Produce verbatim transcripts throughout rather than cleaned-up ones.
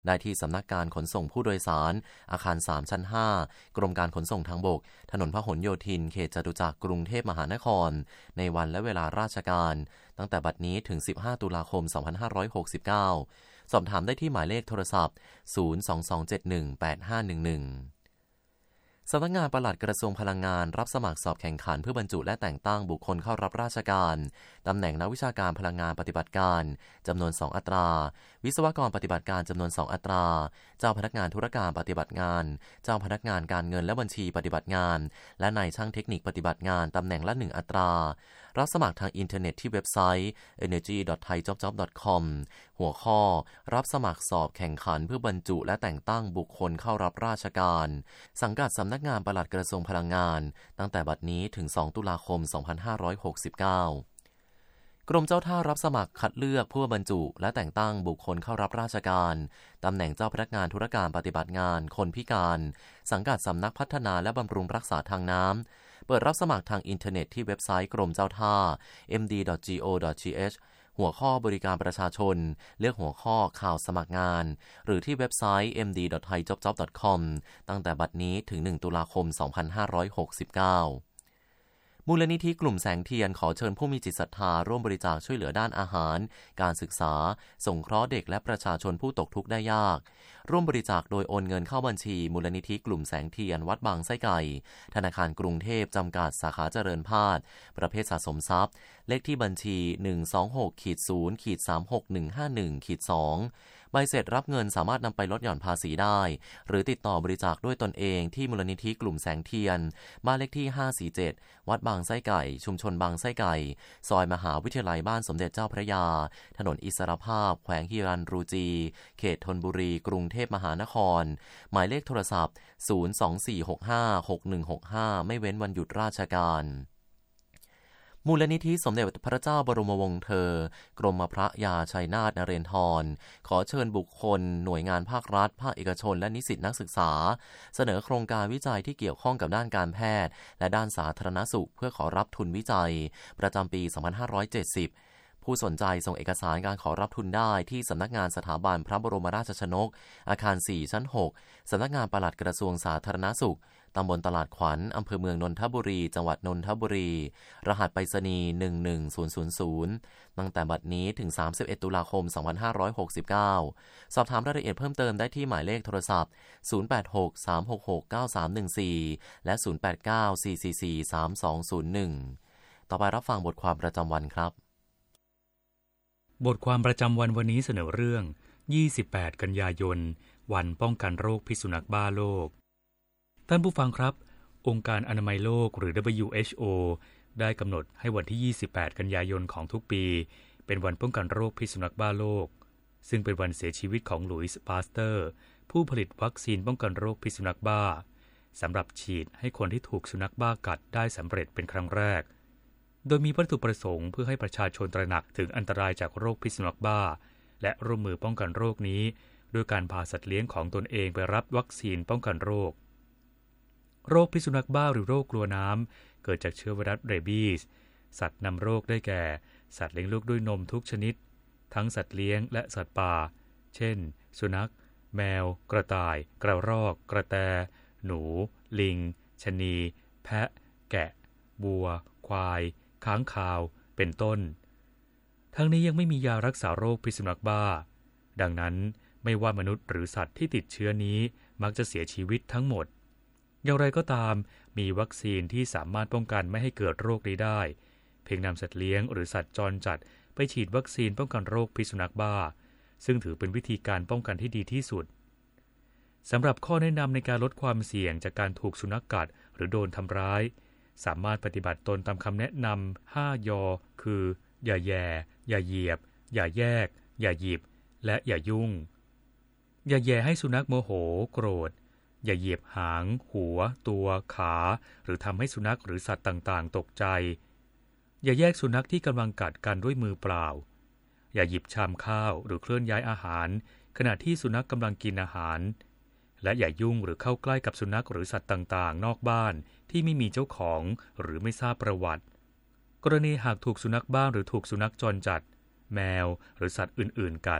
ได้ที่สำนักงานขนส่งผู้โดยสารอาคารสามชั้นห้ากรมการขนส่งทางบกถนนพหลโยธินเขตจตุจักรกรุงเทพมหานครในวันและเวลาราชการตั้งแต่บัดนี้ถึงสิบห้าตุลาคมสองพันห้าร้อยหกสิบเก้าสอบถามได้ที่หมายเลขโทรศัพท์ศูนย์ สอง สอง เจ็ด หนึ่ง แปด ห้า หนึ่ง หนึ่งสำนักงานปลัดกระทรวงพลังงานรับสมัครสอบแข่งขันเพื่อบรรจุและแต่งตั้งบุคคลเข้ารับราชการตำแหน่งนักวิชาการพลังงานปฏิบัติการจำนวนสองอัตราวิศวกรปฏิบัติการจำนวนสองอัตราเจ้าพนักงานธุรการปฏิบัติงานเจ้าพนักงานการเงินและบัญชีปฏิบัติงานและนายช่างเทคนิคปฏิบัติงานตำแหน่งละหนึ่งอัตรารับสมัครทางอินเทอร์เน็ตที่เว็บไซต์ เอเนอร์จี ดอท ไทย จ็อบ จ็อบ ดอท คอม หัวข้อรับสมัครสอบแข่งขันเพื่อบรรจุและแต่งตั้งบุคคลเข้ารับราชการสังกัดสำนักงานปลัดกระทรวงพลังงานตั้งแต่บัดนี้ถึงสองตุลาคมสองพันห้าร้อยหกสิบเก้ากรมเจ้าท่ารับสมัครคัดเลือกผู้บรรจุและแต่งตั้งบุคคลเข้ารับราชการตำแหน่งเจ้าพนักงานธุรการปฏิบัติงานคนพิการสังกัดสำนักพัฒนาและบำรุงรักษาทางน้ำเปิดรับสมัครทางอินเทอร์เน็ตที่เว็บไซต์กรมเจ้าท่า เอ็ม ดี ดอท จี โอ ดอท ที เอช หัวข้อบริการประชาชนเลือกหัวข้อข่าวสมัครงานหรือที่เว็บไซต์ เอ็ม ดี ดอท ไทย จ็อบ จ็อบ ดอท คอม ตั้งแต่บัดนี้ถึงหนึ่งตุลาคมสองพันห้าร้อยหกสิบเก้ามูลนิธิกลุ่มแสงเทียนขอเชิญผู้มีจิตศรัทธาร่วมบริจาคช่วยเหลือด้านอาหารการศึกษาสงเคราะห์เด็กและประชาชนผู้ตกทุกข์ได้ยากร่วมบริจาคโดยโอนเงินเข้าบัญชีมูลนิธิกลุ่มแสงเทียนวัดบางไส้ไก่ธนาคารกรุงเทพจำกัดสาขาเจริญพาดประเภทสะสมทรัพย์เลขที่บัญชี หนึ่ง สอง หก ศูนย์ สาม หก หนึ่ง ห้า หนึ่ง สองใบเสร็จรับเงินสามารถนำไปลดหย่อนภาษีได้หรือติดต่อบริจาคด้วยตนเองที่มูลนิธิกลุ่มแสงเทียนบ้านเลขที่ห้าสี่เจ็ดวัดบางไส้ไก่ชุมชนบางไส้ไก่ซอยมหาวิทยาลัยบ้านสมเด็จเจ้าพระยาถนนอิสรภาพแขวงฮิรัญรูจีเขตธนบุรีกรุงเทพมหานครหมายเลขโทรศัพท์ศูนย์ สอง สี่ หก ห้า หก หนึ่ง หก ห้าไม่เว้นวันหยุดราชการมูลนิธิสมเด็จพระเจ้าบรมวงศ์เธอกรมพระยาชัยนาทนเรนทรขอเชิญบุคคลหน่วยงานภาครัฐภาคเอกชนและนิสิตนักศึกษาเสนอโครงการวิจัยที่เกี่ยวข้องกับด้านการแพทย์และด้านสาธารณสุขเพื่อขอรับทุนวิจัยประจำปีสองพันห้าร้อยเจ็ดสิบผู้สนใจส่งเอกสารการขอรับทุนได้ที่สำนักงานสถาบันพระบรมราชชนกอาคารสี่ชั้นหกสำนักงานปลัดกระทรวงสาธารณสุขตำบลตลาดขวัญอำเภอเมืองนนทบุรีจังหวัดนนทบุรีรหัสไปรษณีย์หนึ่งหนึ่งศูนย์ศูนย์ศูนย์ตั้งแต่บัดนี้ถึงสามสิบเอ็ดตุลาคมสองพันห้าร้อยหกสิบเก้าสอบถามรายละเอียดเพิ่มเติมได้ที่หมายเลขโทรศัพท์ศูนย์ แปด หก สาม หก หก เก้า สาม หนึ่ง สี่และศูนย์ แปด เก้า สี่ สี่ สี่ สาม สอง ศูนย์ หนึ่งต่อไปรับฟังบทความประจำวันครับบทความประจำวันวันนี้เสนอเรื่องยี่สิบแปดกันยายนวันป้องกันโรคพิษสุนัขบ้าโลกท่านผู้ฟังครับองค์การอนามัยโลกหรือ ดับเบิลยู เอช โอ ได้กำหนดให้วันที่ยี่สิบแปดกันยายนของทุกปีเป็นวันป้องกันโรคพิษสุนัขบ้าโลกซึ่งเป็นวันเสียชีวิตของหลุยส์ พาสเตอร์ผู้ผลิตวัคซีนป้องกันโรคพิษสุนัขบ้าสำหรับฉีดให้คนที่ถูกสุนัขบ้ากัดได้สำเร็จเป็นครั้งแรกโดยมีวัตถุประสงค์เพื่อให้ประชาชนตระหนักถึงอันตรายจากโรคพิษสุนัขบ้าและร่วมมือป้องกันโรคนี้ด้วยการพาสัตว์เลี้ยงของตนเองไปรับวัคซีนป้องกันโรคโรคพิษสุนัขบ้าหรือโรคกลัวน้ำเกิดจากเชื้อไวรัสเรบีสสัตว์นำโรคได้แก่สัตว์เลี้ยงลูกด้วยนมทุกชนิดทั้งสัตว์เลี้ยงและสัตว์ป่าเช่นสุนัขแมวกระต่ายกระรอกกระแตหนูลิงชะนีแพะแกะวัวควายค้างคาวเป็นต้นทั้งนี้ยังไม่มียารักษาโรคพิษสุนัขบ้าดังนั้นไม่ว่ามนุษย์หรือสัตว์ที่ติดเชื้อนี้มักจะเสียชีวิตทั้งหมดอย่างไรก็ตามมีวัคซีนที่สามารถป้องกันไม่ให้เกิดโรคนี้ได้เพียงนำสัตว์เลี้ยงหรือสัตว์จรจัดไปฉีดวัคซีนป้องกันโรคพิษสุนัขบ้าซึ่งถือเป็นวิธีการป้องกันที่ดีที่สุดสำหรับข้อแนะนำในการลดความเสี่ยงจากการถูกสุนัขกัดหรือโดนทำร้ายสามารถปฏิบัติตนตามคำแนะนำห้ายอคืออย่าแย่อย่าเหยียบอย่าแยกอย่าหยิบและอย่ายุ่งอย่าแย่ให้สุนัขโมโหโกรธอย่าเหยียบหางหัวตัวขาหรือทำให้สุนัขหรือสัตว์ต่างๆตกใจอย่าแยกสุนัขที่กำลังกัดกันด้วยมือเปล่าอย่าหยิบชามข้าวหรือเคลื่อนย้ายอาหารขณะที่สุนัขกำลังกินอาหารและอย่ายุ่งหรือเข้าใกล้กับสุนัขหรือสัตว์ต่างๆนอกบ้านที่ไม่มีเจ้าของหรือไม่ทราบประวัติกรณีหากถูกสุนัขบ้าหรือถูกสุนัขจรจัดแมวหรือสัตว์อื่นๆกัด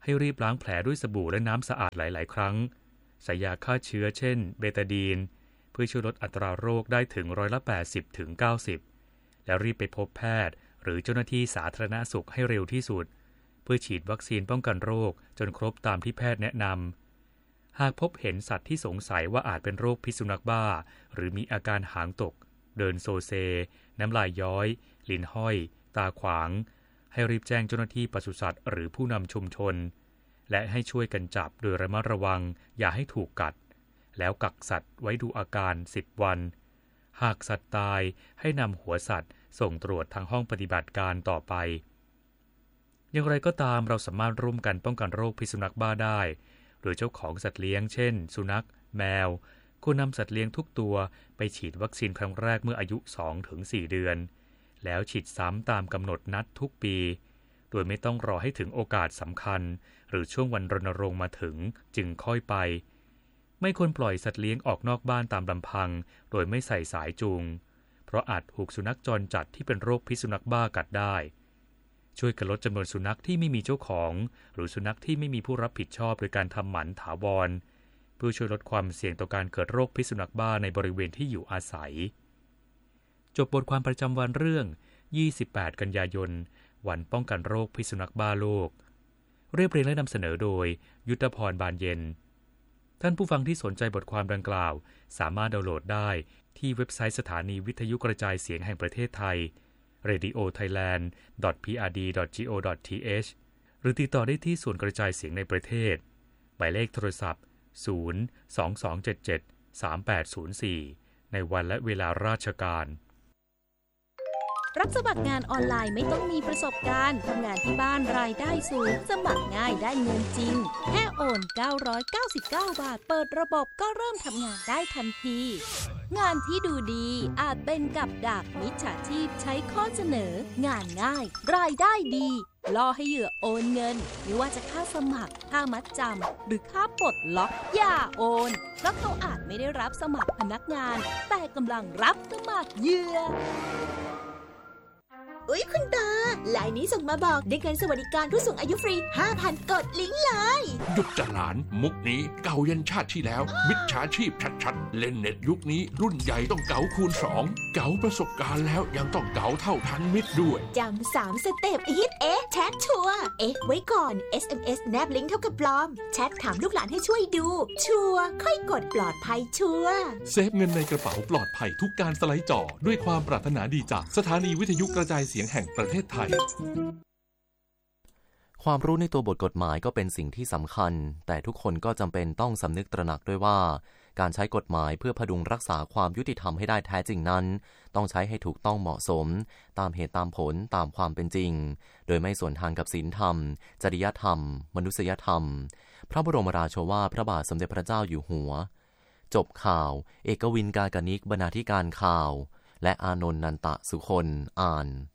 ให้รีบล้างแผลด้วยสบู่และน้ำสะอาดหลายๆครั้งใส่ยาฆ่าเชื้อเช่นเบตาดีนเพื่อช่วยลดอัตราโรคได้ถึงร้อยละ แปดสิบถึงเก้าสิบ แล้วรีบไปพบแพทย์หรือเจ้าหน้าที่สาธารณสุขให้เร็วที่สุดเพื่อฉีดวัคซีนป้องกันโรคจนครบตามที่แพทย์แนะนำหากพบเห็นสัตว์ที่สงสัยว่าอาจเป็นโรคพิษสุนัขบ้าหรือมีอาการหางตกเดินโซเซน้ำลายย้อยลิ้นห้อยตาขวางให้รีบแจ้งเจ้าหน้าที่ปศุสัตว์หรือผู้นำชุมชนและให้ช่วยกันจับโดยระมัดระวังอย่าให้ถูกกัดแล้วกักสัตว์ไว้ดูอาการสิบวันหากสัตว์ตายให้นำหัวสัตว์ส่งตรวจทางห้องปฏิบัติการต่อไปอย่างไรก็ตามเราสามารถร่วมกันป้องกันโรคพิษสุนัขบ้าได้โดยเจ้าของสัตว์เลี้ยงเช่นสุนัขแมวควรนำสัตว์เลี้ยงทุกตัวไปฉีดวัคซีนครั้งแรกเมื่ออายุ สองถึงสี่ เดือนแล้วฉีดซ้ำตามกำหนดนัดทุกปีโดยไม่ต้องรอให้ถึงโอกาสสำคัญหรือช่วงวันรณรงค์มาถึงจึงค่อยไปไม่ควรปล่อยสัตว์เลี้ยงออกนอกบ้านตามลำพังโดยไม่ใส่สายจูงเพราะอาจถูกสุนัขจรจัดที่เป็นโรคพิษสุนัขบ้ากัดได้ช่วยกันลดจำนวนสุนัขที่ไม่มีเจ้าของหรือสุนัขที่ไม่มีผู้รับผิดชอบโดยการทำหมันถาวรเพื่อช่วยลดความเสี่ยงต่อการเกิดโรคพิษสุนัขบ้าในบริเวณที่อยู่อาศัยจบบทความประจำวันเรื่องยี่สิบแปดกันยายนวันป้องกันโรคพิษสุนัขบ้าโลกเรียบเรียงและนำเสนอโดยยุทธพรบานเย็นท่านผู้ฟังที่สนใจบทความดังกล่าวสามารถดาวน์โหลดได้ที่เว็บไซต์สถานีวิทยุกระจายเสียงแห่งประเทศไทย เรดิโอไทยแลนด์ ดอท พี อาร์ ดี ดอท จี โอ ดอท ที เอช หรือติดต่อได้ที่ศูนย์กระจายเสียงในประเทศหมายเลขโทรศัพท์ ศูนย์ สอง สอง เจ็ด เจ็ด สาม แปด ศูนย์ สี่ ในวันและเวลาราชการรับสมัครงานออนไลน์ไม่ต้องมีประสบการณ์ทำงานที่บ้านรายได้สูงสมัครง่ายได้เงินจริงแค่โอนเก้าร้อยเก้าสิบเก้าบาทเปิดระบบก็เริ่มทำงานได้ทันทีงานที่ดูดีอาจเป็นกับดักมิจฉาชีพใช้ข้อเสนองานง่ายรายได้ดีล่อให้เหยื่อโอนเงินไม่ว่าจะค่าสมัครค่ามัดจำหรือค่าปลดล็อกอย่าโอนเพราะเขาอาจไม่ได้รับสมัครพนักงานแต่กำลังรับสมัครเหยื่ออุ๊ยคุณตาไลน์นี้ส่งมาบอกได้เงินสวัสดิการผู้สูงอายุฟรี ห้าพัน กดลิงก์เลยหยุดจะหลานมุกนี้เก่ายันชาติที่แล้วมิจฉาชีพชัดๆเล่นเน็ตยุคนี้รุ่นใหญ่ต้องเก๋าคูณสองเก๋าประสบการณ์แล้วยังต้องเก๋าเท่าทันมิตรด้วยจำสามสเต็ปอีทเอ๊ะแชทชัวร์เอ๊ะไว้ก่อน เอส เอ็ม เอส แนบลิงก์เท่ากับปลอมแชทถามลูกหลานให้ช่วยดูชัวร์ค่อยกดปลอดภัยชัวร์เซฟเงินในกระเป๋าปลอดภัยทุกการสไลด์จอด้วยความปรารถนาดีจากสถานีวิทยุกระจายเสียงแห่งประเทศไทยความรู้ในตัวบทกฎหมายก็เป็นสิ่งที่สำคัญแต่ทุกคนก็จำเป็นต้องสำนึกตระหนักด้วยว่าการใช้กฎหมายเพื่อพดุงรักษาความยุติธรรมให้ได้แท้จริงนั้นต้องใช้ให้ถูกต้องเหมาะสมตามเหตุตามผลตามความเป็นจริงโดยไม่สวนทางกับศีลธรรมจริยธรรมมนุษยธรรมพระบรมราโชวาทพระบาทสมเด็จพระเจ้าอยู่หัวจบข่าวเอกวินกากนิกบรรณาธิการข่าวและอานนท์นันตะสุคนอ่าน